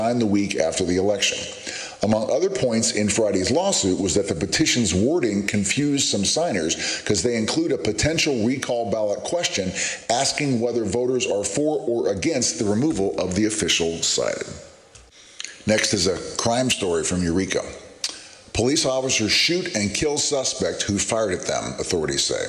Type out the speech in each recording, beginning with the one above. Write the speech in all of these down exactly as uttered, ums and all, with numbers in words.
the week after the election. Among other points in Friday's lawsuit was that the petition's wording confused some signers because they include a potential recall ballot question asking whether voters are for or against the removal of the official cited. Next is a crime story from Eureka. Police officers shoot and kill suspect who fired at them, authorities say.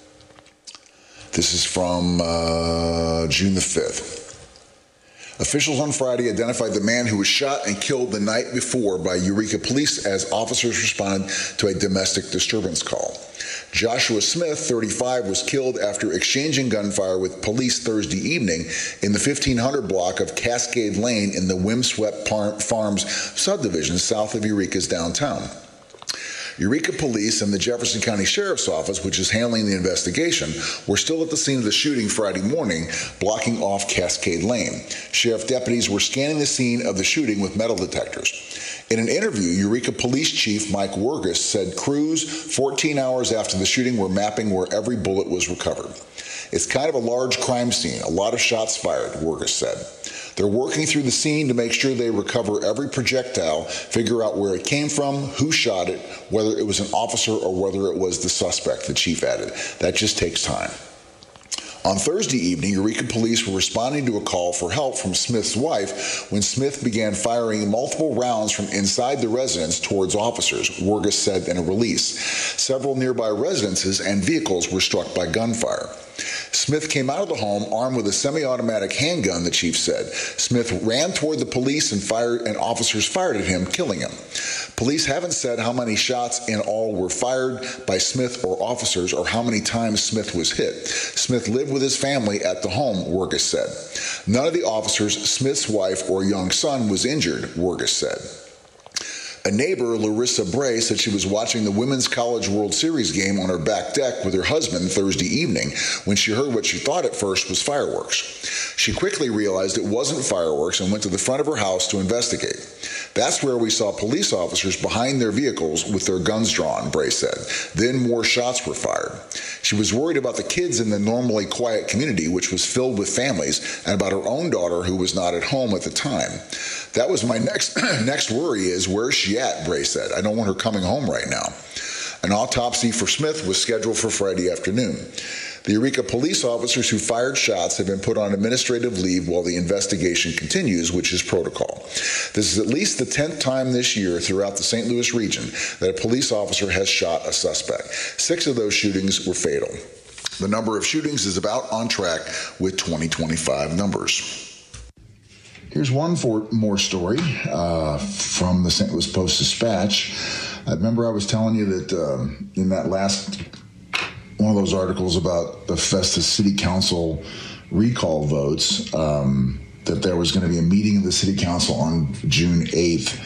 This is from uh, June the fifth. Officials on Friday identified the man who was shot and killed the night before by Eureka police as officers responded to a domestic disturbance call. Joshua Smith, thirty-five, was killed after exchanging gunfire with police Thursday evening in the fifteen hundred block of Cascade Lane in the Windswept Farms subdivision south of Eureka's downtown. Eureka Police and the Jefferson County Sheriff's Office, which is handling the investigation, were still at the scene of the shooting Friday morning, blocking off Cascade Lane. Sheriff deputies were scanning the scene of the shooting with metal detectors. In an interview, Eureka Police Chief Mike Wergis said crews fourteen hours after the shooting were mapping where every bullet was recovered. It's kind of a large crime scene, a lot of shots fired, Wergis said. They're working through the scene to make sure they recover every projectile, figure out where it came from, who shot it, whether it was an officer or whether it was the suspect, the chief added. That just takes time. On Thursday evening, Eureka police were responding to a call for help from Smith's wife when Smith began firing multiple rounds from inside the residence towards officers, Wergis said in a release. Several nearby residences and vehicles were struck by gunfire. Smith came out of the home armed with a semi-automatic handgun, the chief said. Smith ran toward the police and fired, and officers fired at him, killing him. Police haven't said how many shots in all were fired by Smith or officers or how many times Smith was hit. Smith lived with his family at the home, Wergis said. None of the officers, Smith's wife or young son, was injured, Wergis said. A neighbor, Larissa Bray, said she was watching the Women's College World Series game on her back deck with her husband Thursday evening when she heard what she thought at first was fireworks. She quickly realized it wasn't fireworks and went to the front of her house to investigate. That's where we saw police officers behind their vehicles with their guns drawn, Bray said. Then more shots were fired. She was worried about the kids in the normally quiet community, which was filled with families, and about her own daughter who was not at home at the time. That was my next next worry is, where's she at, Bray said. I don't want her coming home right now. An autopsy for Smith was scheduled for Friday afternoon. The Eureka police officers who fired shots have been put on administrative leave while the investigation continues, which is protocol. This is at least the tenth time this year throughout the Saint Louis region that a police officer has shot a suspect. Six of those shootings were fatal. The number of shootings is about on track with twenty twenty-five numbers. Here's one for more story uh, from the Saint Louis Post-Dispatch. I remember I was telling you that um, in that last one of those articles about the Festus City Council recall votes, um, that there was going to be a meeting of the City Council on June eighth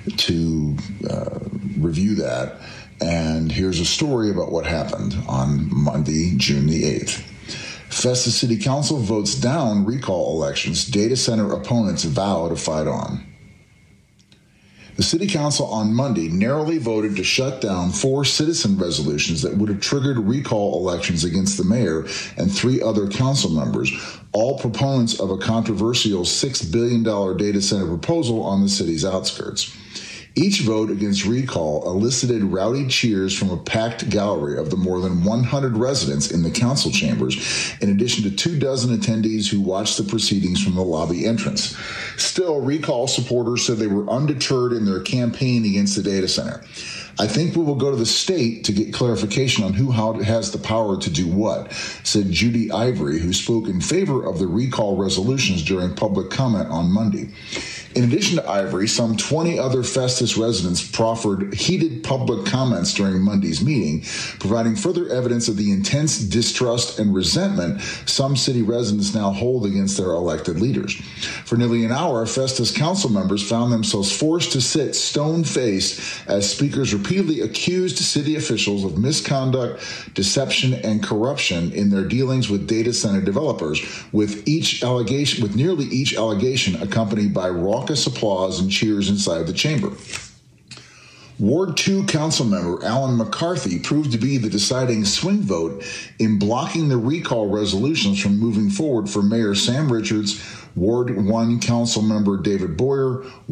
to uh, review that. And here's a story about what happened on Monday, June the eighth. Festus City Council votes down recall elections. Data center opponents vow to fight on. The City Council on Monday narrowly voted to shut down four citizen resolutions that would have triggered recall elections against the mayor and three other council members, all proponents of a controversial six billion dollars data center proposal on the city's outskirts. Each vote against recall elicited rowdy cheers from a packed gallery of the more than one hundred residents in the council chambers, in addition to two dozen attendees who watched the proceedings from the lobby entrance. Still, recall supporters said they were undeterred in their campaign against the data center. I think we will go to the state to get clarification on who has the power to do what, said Judy Ivory, who spoke in favor of the recall resolutions during public comment on Monday. In addition to Ivory, some twenty other Festus residents proffered heated public comments during Monday's meeting, providing further evidence of the intense distrust and resentment some city residents now hold against their elected leaders. For nearly an hour, Festus council members found themselves forced to sit stone-faced as speakers repeatedly accused city officials of misconduct, deception, and corruption in their dealings with data center developers, with each allegation, with nearly each allegation accompanied by raucous applause and cheers inside the chamber. Ward two Councilmember Alan McCarthy proved to be the deciding swing vote in blocking the recall resolutions from moving forward for Mayor Sam Richards, Ward one Councilmember David Boyer,